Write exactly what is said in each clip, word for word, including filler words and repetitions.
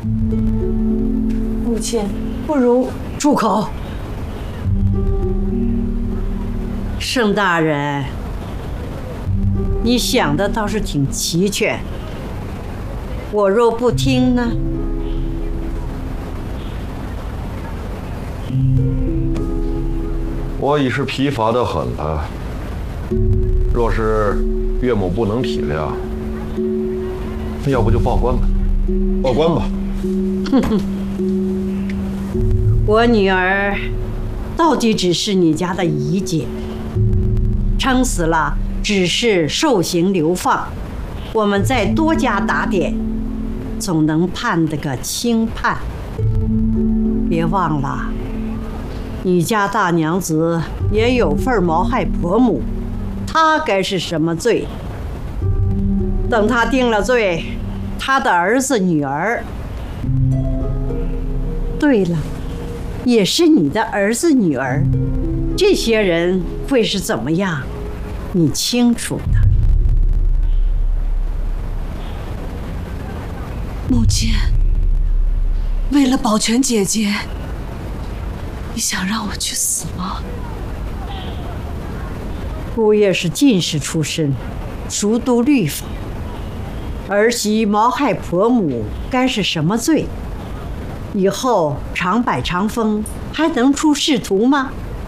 母亲，不如住口！盛大人，你想的倒是挺齐全。我若不听呢？ 我已是疲乏的很了。若是岳母不能体谅，那要不就报官吧。报官吧。 哼哼。我女儿到底只是你家的姨姐，撑死了只是受刑流放。我们再多加打点，总能判得个轻判。别忘了，你家大娘子也有份谋害婆母，她该是什么罪？等她定了罪，她的儿子女儿，对了，也是你的儿子女儿，这些人会是怎么样？你清楚的。 母亲，为了保全姐姐，你想让我去死吗？ 姑爷是进士出身，熟读律法。儿媳谋害婆母，该是什么罪？以后长柏长风还能出仕途吗？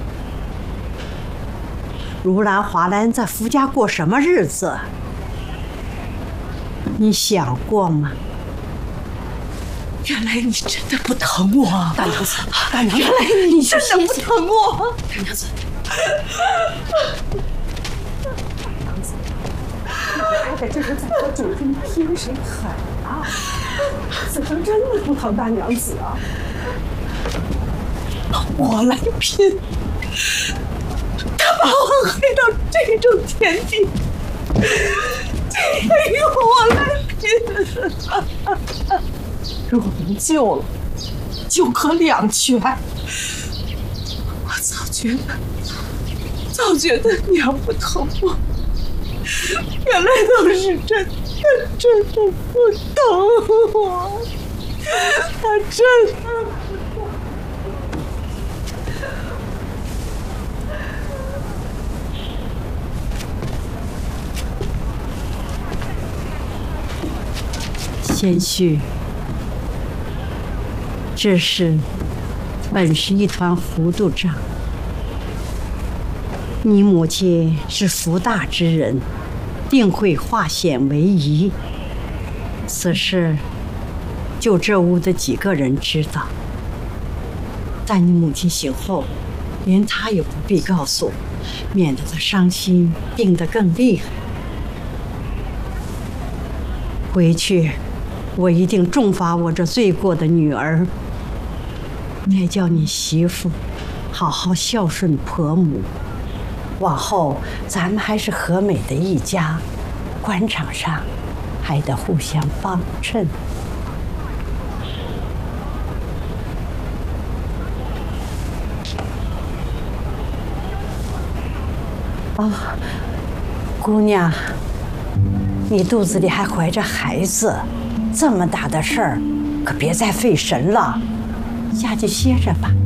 如兰、华兰在福家过什么日子？你想过吗？ 原来你真的不疼我， 大娘子，大娘子， 原来你真的不疼我， 大娘子。大娘子，你还在这儿在和主君拼谁狠啊？此生真的不疼大娘子啊！ 我来拼，他把我害到这种田地，这个由我来拼。如果能救了，救可两全。我早觉得，早觉得娘不疼我，原来都是真的，真的不疼我，他真的不疼我。 贤婿，这事本是一团糊涂账。你母亲是福大之人，定会化险为夷。此事就这屋的几个人知道，但你母亲醒后，连她也不必告诉，免得她伤心，病得更厉害。回去我一定重罚我这罪过的女儿，也叫你媳妇好好孝顺婆母。往后咱们还是和美的一家，官场上还得互相帮衬。哦，姑娘，你肚子里还怀着孩子，这么大的事儿，可别再费神了，下去歇着吧。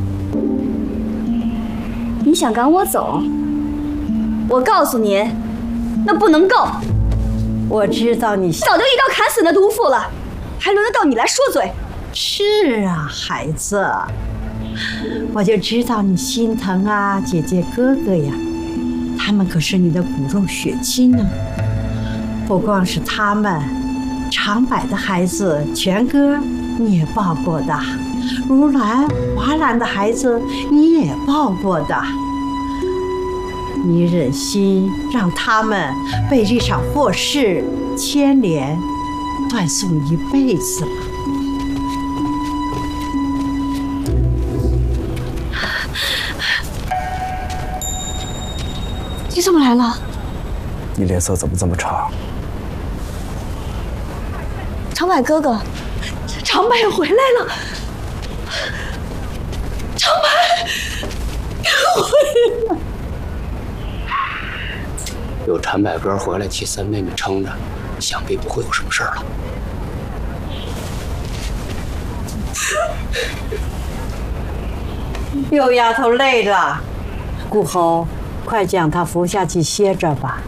你想赶我走？我告诉您，那不能够。 我知道你早就一刀砍死那毒妇了，还轮得到你来说嘴？ 是啊，孩子，我就知道你心疼啊，姐姐哥哥呀，他们可是你的骨肉血亲呢。不光是他们，长柏的孩子全哥你也抱过的，如兰、华兰的孩子你也抱过的。你忍心让他们被这场祸事牵连，断送一辈子吗？ 你怎么来了？ 你脸色怎么这么差？ 长柏哥哥，长柏回来了。长柏回来了。 有长柏哥回来替三妹妹撑着，想必不会有什么事儿了。 六丫头累了，顾侯，快将她扶下去歇着吧。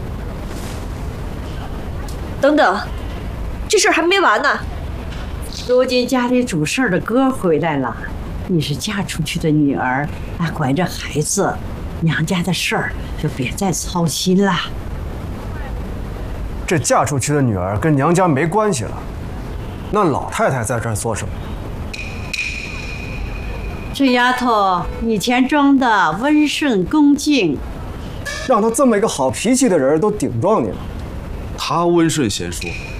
等等，这事儿还没完呢。 如今家里主事儿的哥回来了，你是嫁出去的女儿，还怀着孩子，娘家的事儿就别再操心了。 这嫁出去的女儿跟娘家没关系了，那老太太在这儿做什么？ 这丫头以前装的温顺恭敬， 让她这么一个好脾气的人都顶撞你了。 她温顺贤淑，